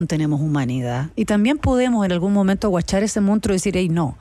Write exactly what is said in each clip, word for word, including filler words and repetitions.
no tenemos humanidad. Y también podemos en algún momento aguachar ese monstruo y decir, hey, no,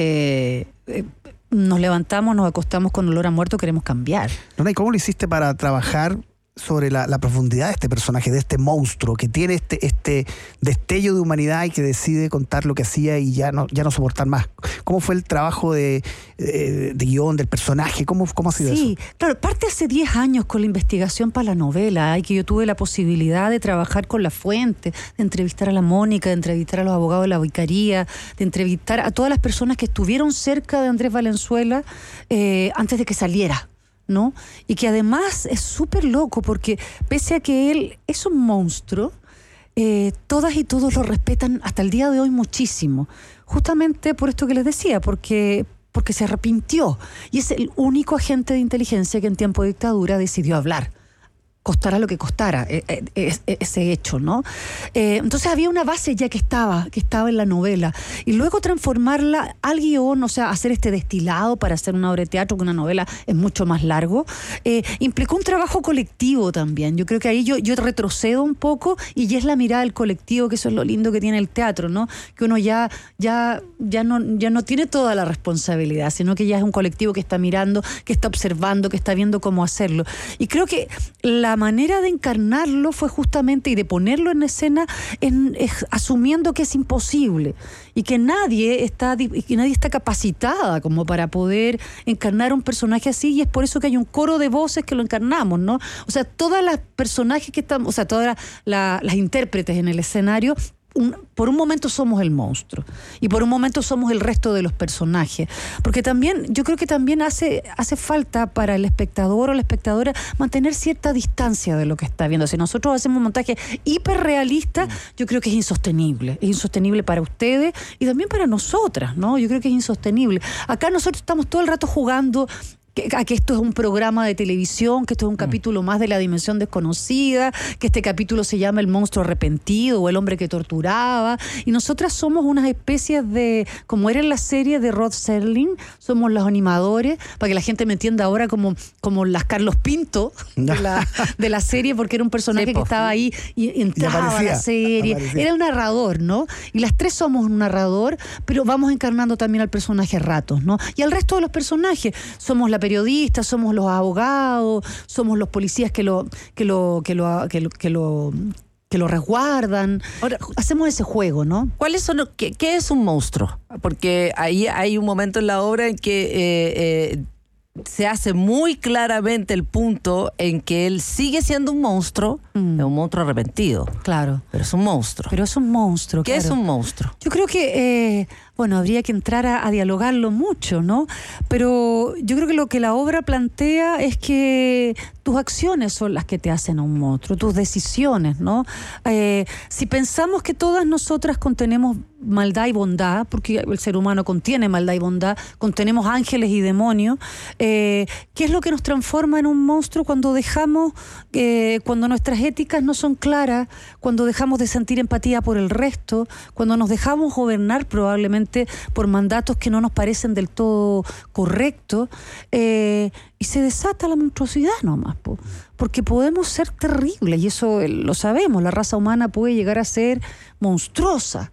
eh, eh, nos levantamos, nos acostamos con olor a muerto, queremos cambiar. Nona, ¿y cómo lo hiciste para trabajar sobre la, la profundidad de este personaje, de este monstruo que tiene este, este destello de humanidad y que decide contar lo que hacía y ya no, ya no soportar más? ¿Cómo fue el trabajo de, de, de guión, del personaje? ¿Cómo, cómo ha sido sí, eso? Sí, claro, parte hace diez años con la investigación para la novela, y que yo tuve la posibilidad de trabajar con la fuente, de entrevistar a la Mónica, de entrevistar a los abogados de la Vicaría, de entrevistar a todas las personas que estuvieron cerca de Andrés Valenzuela eh, antes de que saliera, ¿no? Y que además es súper loco porque pese a que él es un monstruo, eh, todas y todos lo respetan hasta el día de hoy muchísimo, justamente por esto que les decía, porque, porque se arrepintió y es el único agente de inteligencia que en tiempo de dictadura decidió hablar, costara lo que costara eh, eh, eh, ese hecho, ¿no? Eh, entonces había una base ya que estaba, que estaba en la novela, y luego transformarla al guión, o sea, hacer este destilado para hacer una obra de teatro, que una novela es mucho más largo, eh, implicó un trabajo colectivo también. Yo creo que ahí yo, yo retrocedo un poco y ya es la mirada del colectivo, que eso es lo lindo que tiene el teatro, ¿no? Que uno ya, ya, ya, no, ya no tiene toda la responsabilidad, sino que ya es un colectivo que está mirando, que está observando, que está viendo cómo hacerlo. Y creo que la manera de encarnarlo fue justamente, y de ponerlo en escena, en, es, asumiendo que es imposible y que nadie está que nadie está capacitada como para poder encarnar un personaje así, y es por eso que hay un coro de voces que lo encarnamos, ¿no? O sea, todas las personajes que están, o sea, todas la, la, las intérpretes en el escenario, Un, por un momento somos el monstruo y por un momento somos el resto de los personajes, porque también yo creo que también hace, hace falta para el espectador o la espectadora mantener cierta distancia de lo que está viendo. Si nosotros hacemos un montaje hiperrealista, yo creo que es insostenible, es insostenible para ustedes y también para nosotras, ¿no? Yo creo que es insostenible. Acá nosotros estamos todo el rato jugando que, a que esto es un programa de televisión, que esto es un capítulo más de La Dimensión Desconocida, que este capítulo se llama El Monstruo Arrepentido o El Hombre que Torturaba, y nosotras somos unas especies de, como era en la serie de Rod Serling, somos los animadores, para que la gente me entienda ahora, como, como las Carlos Pinto de la, de la serie, porque era un personaje sí, que estaba ahí y entraba y aparecía, a la serie, aparecía. Era un narrador, ¿no? Y las tres somos un narrador, pero vamos encarnando también al personaje a ratos, ¿no? Y al resto de los personajes, somos la periodistas, somos los abogados, somos los policías que lo que lo que lo que lo que lo, que lo resguardan. Ahora, hacemos ese juego, ¿no? ¿Cuáles son los, qué, qué es un monstruo? Porque ahí hay un momento en la obra en que eh, eh, se hace muy claramente el punto en que él sigue siendo un monstruo, mm. es un monstruo arrepentido. Claro. Pero es un monstruo. Pero es un monstruo, ¿Qué claro. es un monstruo? Yo creo que, eh, bueno, habría que entrar a, a dialogarlo mucho, ¿no? Pero yo creo que lo que la obra plantea es que tus acciones son las que te hacen a un monstruo, tus decisiones, ¿no? Eh, si pensamos que todas nosotras contenemos maldad y bondad, porque el ser humano contiene maldad y bondad, contenemos ángeles y demonios, eh, ¿qué es lo que nos transforma en un monstruo cuando dejamos, eh, cuando nuestras éticas no son claras, cuando dejamos de sentir empatía por el resto, cuando nos dejamos gobernar probablemente por mandatos que no nos parecen del todo correctos, eh, y se desata la monstruosidad nomás, po, porque podemos ser terribles, y eso lo sabemos, la raza humana puede llegar a ser monstruosa.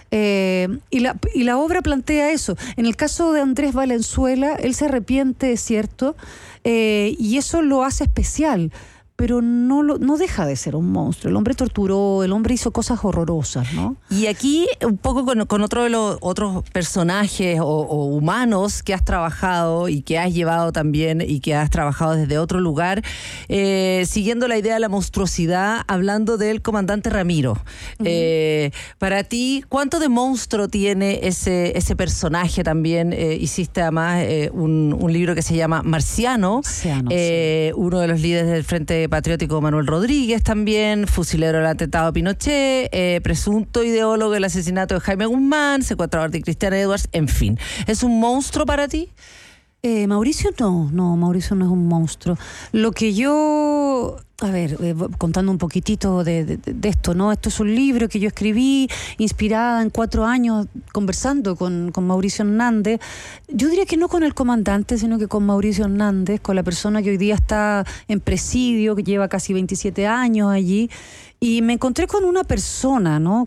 Eh, y, la, y la obra plantea eso. En el caso de Andrés Valenzuela, él se arrepiente, es cierto, eh, y eso lo hace especial, pero no, lo, no deja de ser un monstruo. El hombre torturó, el hombre hizo cosas horrorosas, ¿no? Y aquí, un poco con, con otro de los otros personajes o, o humanos que has trabajado y que has llevado también y que has trabajado desde otro lugar, eh, siguiendo la idea de la monstruosidad, hablando del comandante Ramiro. Uh-huh. Eh, para ti, ¿cuánto de monstruo tiene ese, ese personaje también? Eh, hiciste además eh, un, un libro que se llama Marciano, Marciano eh, sí. Uno de los líderes del Frente Patriótico Manuel Rodríguez también, fusilero del atentado a Pinochet, eh, presunto ideólogo del asesinato de Jaime Guzmán, secuestrador de Cristiana Edwards, en fin. ¿Es un monstruo para ti? Eh, Mauricio no, no, Mauricio no es un monstruo. Lo que yo A ver, eh, contando un poquitito de, de, de esto, ¿no? Esto es un libro que yo escribí inspirada en cuatro años conversando con, con Mauricio Hernández. Yo diría que no con el comandante, sino que con Mauricio Hernández, con la persona que hoy día está en presidio, que lleva casi veintisiete años allí. Y me encontré con una persona, ¿no?